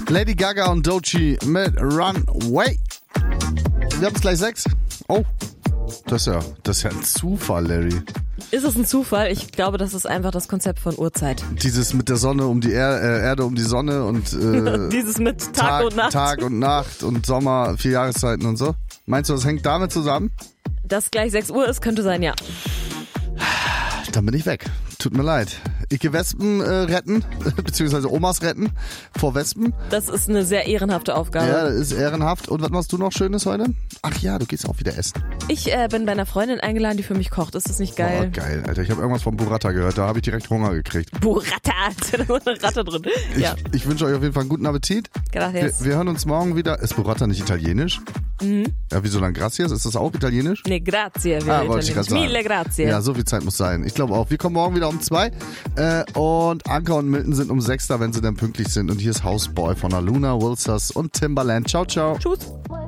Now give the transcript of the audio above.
Lady Gaga und Doechii mit Runway. Wir haben es gleich 6. Oh, das ist ja ein Zufall, Larry. Ist es ein Zufall? Ich glaube, das ist einfach das Konzept von Uhrzeit. Dieses mit der Sonne um die Erde um die Sonne und dieses mit Tag und Nacht. Tag und Nacht und Sommer, 4 Jahreszeiten und so. Meinst du, das hängt damit zusammen? Dass gleich 6 Uhr ist, könnte sein, ja. Dann bin ich weg. Tut mir leid. Ich gehe Wespen retten, beziehungsweise Omas retten vor Wespen. Das ist eine sehr ehrenhafte Aufgabe. Ja, das ist ehrenhaft. Und was machst du noch Schönes heute? Ach ja, du gehst auch wieder essen. Ich bin bei einer Freundin eingeladen, die für mich kocht. Ist das nicht geil? Oh, geil, Alter. Ich habe irgendwas von Burrata gehört. Da habe ich direkt Hunger gekriegt. Burrata, da ist eine Ratte drin. Ja. Ich wünsche euch auf jeden Fall einen guten Appetit. Gracias. Wir hören uns morgen wieder. Ist Burrata nicht italienisch? Mhm. Ja, wieso dann Gracias? Ist das auch italienisch? Nee, grazie. Wollte ich gerade sagen. Mille grazie. Ja, so viel Zeit muss sein. Ich glaube auch. Wir kommen morgen wieder um 2. Und Anka und Milton sind um 6 da, wenn sie dann pünktlich sind. Und hier ist Houseboy von Aluna, Wilsers und Timbaland. Ciao, ciao. Tschüss.